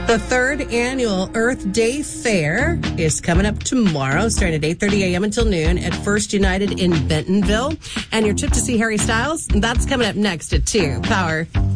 The third annual Earth Day Fair is coming up tomorrow, starting at 8:30 a.m. until noon at First United in Bentonville. And your trip to see Harry Styles, that's coming up next at 2. Power.